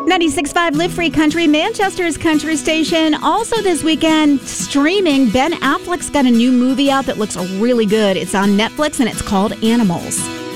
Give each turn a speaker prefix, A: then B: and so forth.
A: 96.5 Live Free Country, Manchester's country station. Also this weekend, streaming, Ben Affleck's got a new movie out that looks really good. It's on Netflix and it's called Animals.